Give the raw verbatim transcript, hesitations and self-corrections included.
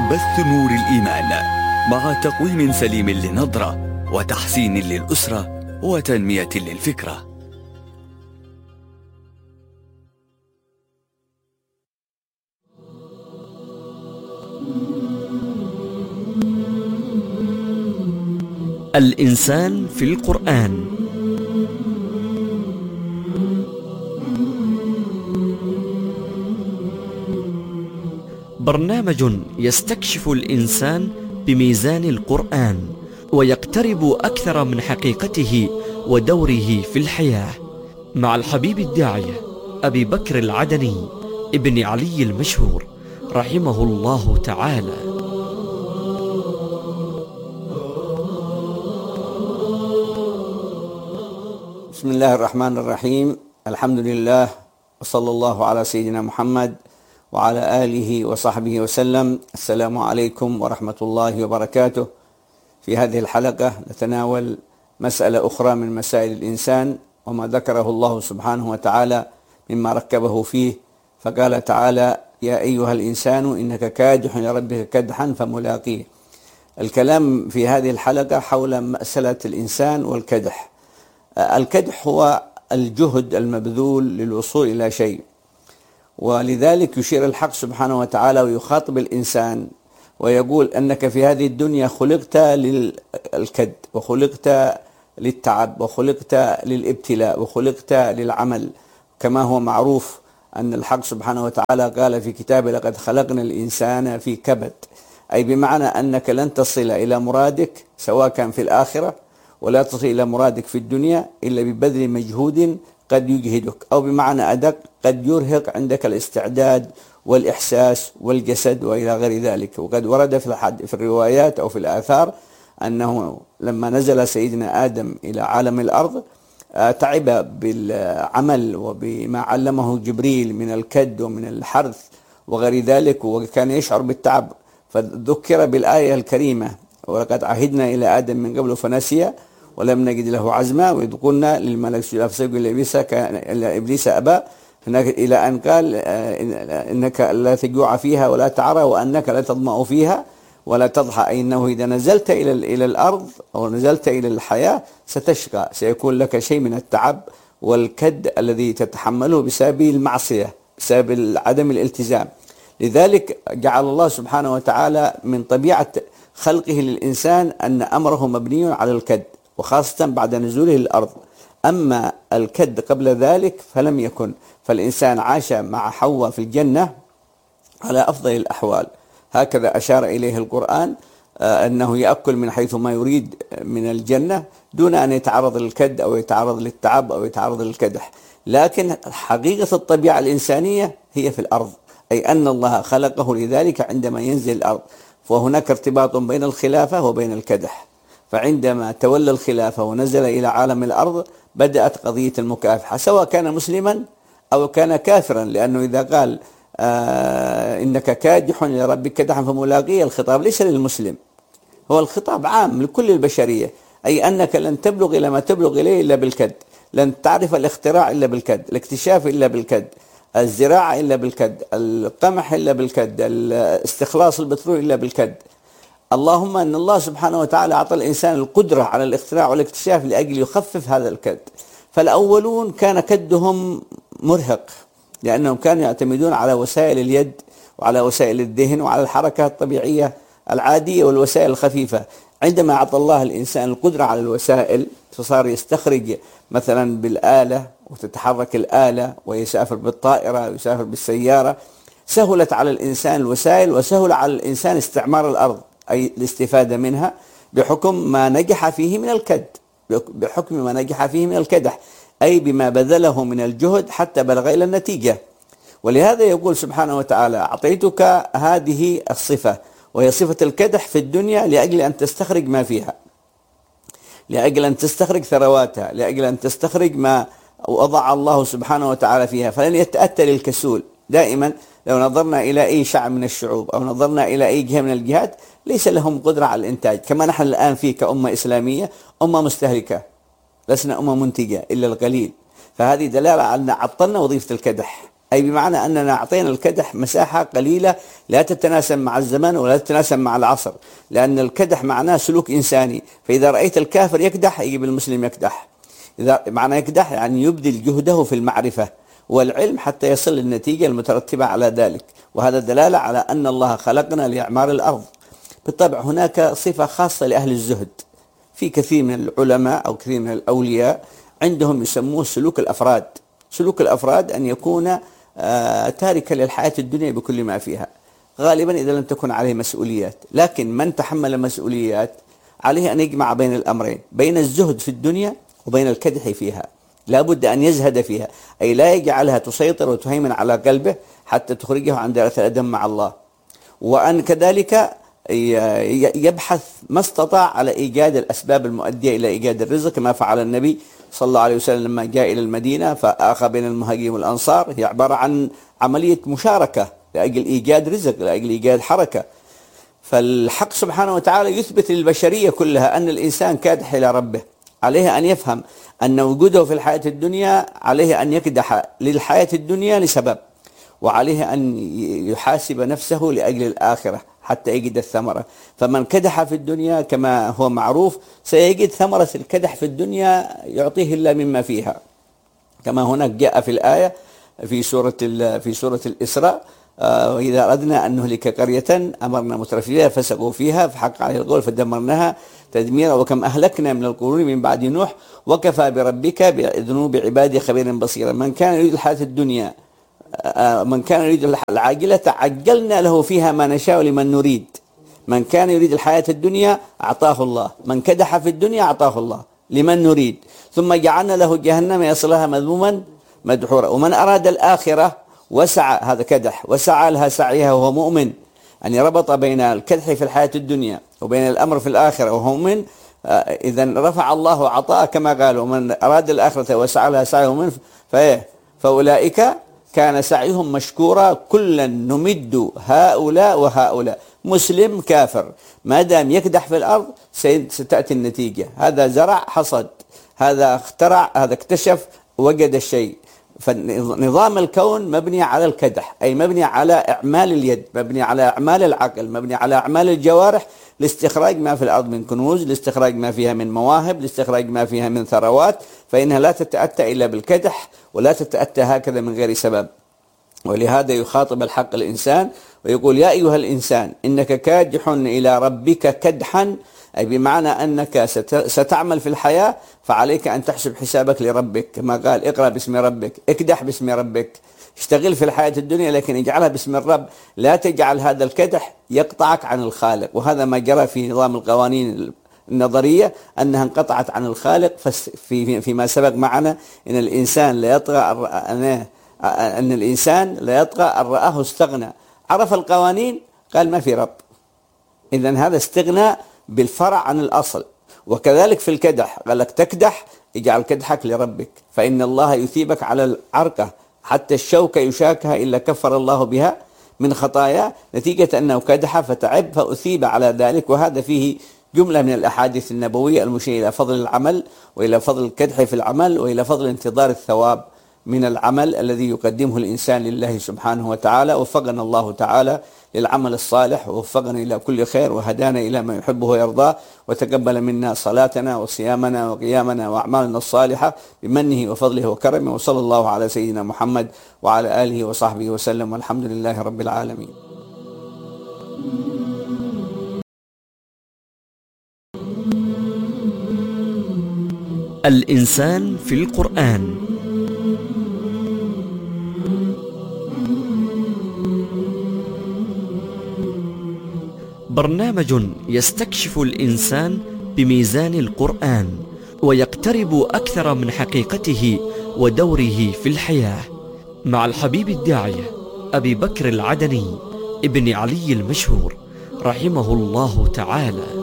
بث نور الإيمان مع تقويم سليم للنظرة وتحسين للأسرة وتنمية للفكرة. الإنسان في القرآن. برنامج يستكشف الإنسان بميزان القرآن ويقترب أكثر من حقيقته ودوره في الحياة، مع الحبيب الداعية أبي بكر العدني ابن علي المشهور رحمه الله تعالى. بسم الله الرحمن الرحيم. الحمد لله وصلى الله على سيدنا محمد وعلى آله وصحبه وسلم. السلام عليكم ورحمة الله وبركاته. في هذه الحلقة نتناول مسألة أخرى من مسائل الإنسان وما ذكره الله سبحانه وتعالى مما ركبه فيه، فقال تعالى: يا أيها الإنسان إنك كادح لربك كدحا فملاقيه. الكلام في هذه الحلقة حول مسألة الإنسان والكدح. الكدح هو الجهد المبذول للوصول إلى شيء، ولذلك يشير الحق سبحانه وتعالى ويخاطب الإنسان ويقول أنك في هذه الدنيا خلقت للكد، وخلقت للتعب، وخلقت للابتلاء، وخلقت للعمل، كما هو معروف أن الحق سبحانه وتعالى قال في كتابه: لقد خلقنا الإنسان في كبد، أي بمعنى أنك لن تصل إلى مرادك سواء كان في الآخرة ولا تصل إلى مرادك في الدنيا إلا ببذل مجهود قد يجهدك، أو بمعنى أدق قد يرهق عندك الاستعداد والإحساس والجسد وإلى غير ذلك. وقد ورد في في الروايات أو في الآثار أنه لما نزل سيدنا آدم إلى عالم الأرض تعب بالعمل وبما علمه جبريل من الكد ومن الحرث وغير ذلك، وكان يشعر بالتعب، فذكر بالآية الكريمة: ولقد عهدنا إلى آدم من قبل فنسي ولم نجد له عزما، وإذ قلنا للملك فسجدوا إلا إبليس أبى، إلى أن قال: إنك لا تجوع فيها ولا تعرى وأنك لا تظمأ فيها ولا تضحى، أي أنه إذا نزلت إلى إلى الأرض أو نزلت إلى الحياة ستشقى، سيكون لك شيء من التعب والكد الذي تتحمله بسبب المعصية، بسبب عدم الالتزام. لذلك جعل الله سبحانه وتعالى من طبيعة خلقه للإنسان أن أمره مبني على الكد، وخاصة بعد نزوله للأرض. أما الكد قبل ذلك فلم يكن، فالإنسان عاش مع حواء في الجنة على أفضل الأحوال، هكذا أشار إليه القرآن، أنه يأكل من حيث ما يريد من الجنة دون أن يتعرض للكد أو يتعرض للتعب أو يتعرض للكدح. لكن حقيقة الطبيعة الإنسانية هي في الأرض، أي أن الله خلقه لذلك عندما ينزل الأرض، وهناك ارتباط بين الخلافة وبين الكدح. فعندما تولى الخلافة ونزل إلى عالم الأرض بدأت قضية المكافحة، سواء كان مسلما أو كان كافرا، لأنه إذا قال آه إنك كادح لربك كدحا فملاقيه، الخطاب ليس للمسلم، هو الخطاب عام لكل البشرية، أي أنك لن تبلغ إلى ما تبلغ إليه إلا بالكد، لن تعرف الاختراع إلا بالكد، الاكتشاف إلا بالكد، الزراعة إلا بالكد، القمح إلا بالكد، استخلاص البترول إلا بالكد. اللهم أن الله سبحانه وتعالى أعطى الإنسان القدرة على الاختراع والاكتشاف لأجل يخفف هذا الكد. فالأولون كان كدهم مرهق، لأنهم كانوا يعتمدون على وسائل اليد وعلى وسائل الذهن وعلى الحركة الطبيعية العادية والوسائل الخفيفة. عندما أعطى الله الإنسان القدرة على الوسائل فصار يستخرج مثلا بالآلة وتتحرك الآلة، ويسافر بالطائرة ويسافر بالسيارة، سهلت على الإنسان الوسائل وسهل على الإنسان استعمار الأرض، أي الاستفادة منها بحكم ما نجح فيه من الكد، بحكم ما نجح فيه من الكدح، أي بما بذله من الجهد حتى بلغ إلى النتيجة. ولهذا يقول سبحانه وتعالى: أعطيتك هذه الصفة، وهي صفة الكدح في الدنيا، لأجل أن تستخرج ما فيها، لأجل أن تستخرج ثرواتها، لأجل أن تستخرج ما وضع الله سبحانه وتعالى فيها. فلن يتأتى الكسول. دائما لو نظرنا إلى أي شعب من الشعوب أو نظرنا إلى أي جهة من الجهات ليس لهم قدرة على الإنتاج، كما نحن الآن فيه كأمة إسلامية أمة مستهلكة، لسنا أمة منتجة إلا القليل. فهذه دلالة على أن عطلنا وظيفة الكدح، أي بمعنى أننا أعطينا الكدح مساحة قليلة لا تتناسب مع الزمن ولا تتناسب مع العصر، لأن الكدح معناه سلوك إنساني. فإذا رأيت الكافر يكدح يجب المسلم يكدح. إذا معنى يكدح يعني يبذل جهده في المعرفة والعلم حتى يصل للنتيجة المترتبة على ذلك، وهذا دلالة على أن الله خلقنا لإعمار الأرض. بالطبع هناك صفة خاصة لأهل الزهد، في كثير من العلماء أو كثير من الأولياء عندهم يسموه سلوك الأفراد. سلوك الأفراد أن يكون آه تاركا للحياة الدنيا بكل ما فيها، غالبا إذا لم تكن عليه مسؤوليات. لكن من تحمل مسؤوليات عليه أن يجمع بين الأمرين، بين الزهد في الدنيا وبين الكدح فيها. لا بد أن يزهد فيها، أي لا يجعلها تسيطر وتهيمن على قلبه حتى تخرجه عن دائرة الأدب مع الله، وأن كذلك يبحث ما استطاع على إيجاد الأسباب المؤدية إلى إيجاد الرزق، كما فعل النبي صلى الله عليه وسلم لما جاء إلى المدينة فآخى بين المهاجرين والأنصار. هي عبارة عن عملية مشاركة لأجل إيجاد رزق، لأجل إيجاد حركة. فالحق سبحانه وتعالى يثبت للبشرية كلها أن الإنسان كادح إلى ربه، عليه أن يفهم أن وجوده في الحياة الدنيا عليه أن يكدح للحياة الدنيا لسبب، وعليه أن يحاسب نفسه لأجل الآخرة حتى يجد الثمرة. فمن كدح في الدنيا كما هو معروف سيجد ثمرة الكدح في الدنيا يعطيه الله مما فيها، كما هناك جاء في الآية في سورة في سورة الإسراء: وإذا أردنا أن نهلك قرية أمرنا مترفيها فسقوا فيها فحق عليه القول فدمرناها تدميرا وكم أهلكنا من القرون من بعد نوح وكفى بربك بذنوب عباده خبيرا بصيرا. من كان يريد الحياة الدنيا من كان يريد العاجلة عجلنا له فيها ما نشاء لمن نريد. من كان يريد الحياة الدنيا أعطاه الله، من كدح في الدنيا أعطاه الله لمن نريد، ثم جعلنا له جهنم يصلها مذموما مدحورا. ومن أراد الآخرة وسعى، هذا كدح، وسعى لها سعيها وهو مؤمن، أن ربط بين الكدح في الحياة الدنيا وبين الأمر في الآخرة وهو مؤمن، إذا رفع الله عطاء كما قال: ومن أراد الآخرة وسعى لها سعيه مؤمن فأولئك كان سعيهم مشكورا كلا نمد هؤلاء وهؤلاء. مسلم كافر ما دام يكدح في الأرض ستأتي النتيجة. هذا زرع حصد، هذا اخترع، هذا اكتشف وجد الشيء. فنظام الكون مبني على الكدح، أي مبني على إعمال اليد، مبني على إعمال العقل، مبني على إعمال الجوارح لاستخراج ما في الأرض من كنوز، لاستخراج ما فيها من مواهب، لاستخراج ما فيها من ثروات. فإنها لا تتأتى إلا بالكدح ولا تتأتى هكذا من غير سبب. ولهذا يخاطب الحق الإنسان ويقول: يا أيها الإنسان إنك كادح إلى ربك كدحا، أي بمعنى أنك ستعمل في الحياة فعليك أن تحسب حسابك لربك، كما قال: اقرأ باسم ربك، اكدح باسم ربك. اشتغل في الحياة الدنيا لكن اجعلها باسم الرب، لا تجعل هذا الكدح يقطعك عن الخالق. وهذا ما جرى في نظام القوانين النظرية، أنها انقطعت عن الخالق. في فيما سبق معنا إن الإنسان لا يطغى أن الإنسان لا يطغى أن رآه استغنى، عرف القوانين قال ما في رب. إذن هذا استغناء بالفرع عن الأصل. وكذلك في الكدح قال لك: تكدح اجعل كدحك لربك، فإن الله يثيبك على العركة حتى الشوكة يشاكها إلا كفر الله بها من خطايا، نتيجة أنه كدح فتعب فأثيب على ذلك. وهذا فيه جملة من الأحاديث النبوية المشيرة إلى فضل العمل وإلى فضل الكدح في العمل وإلى فضل انتظار الثواب من العمل الذي يقدمه الإنسان لله سبحانه وتعالى. وفقنا الله تعالى للعمل الصالح، ووفقنا إلى كل خير، وهدانا إلى ما يحبه ويرضاه، وتقبل منا صلاتنا وصيامنا وقيامنا وأعمالنا الصالحة بمنه وفضله وكرمه. وصلى الله على سيدنا محمد وعلى آله وصحبه وسلم، والحمد لله رب العالمين. الإنسان في القرآن. برنامج يستكشف الإنسان بميزان القرآن ويقترب أكثر من حقيقته ودوره في الحياة، مع الحبيب الداعية أبي بكر العدني ابن علي المشهور رحمه الله تعالى.